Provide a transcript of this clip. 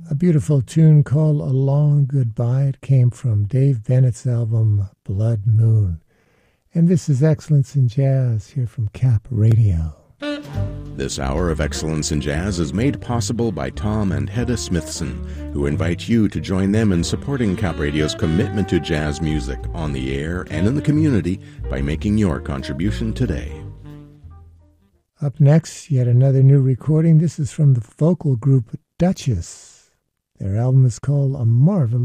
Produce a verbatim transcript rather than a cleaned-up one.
A beautiful tune called A Long Goodbye. It came from Dave Bennett's album Blood Moon. And this is Excellence in Jazz here from Cap Radio. This hour of Excellence in Jazz is made possible by Tom and Hedda Smithson, who invite you to join them in supporting Cap Radio's commitment to jazz music on the air and in the community by making your contribution today. Up next, yet another new recording. This is from the vocal group Duchess. Their album is called A Marvelous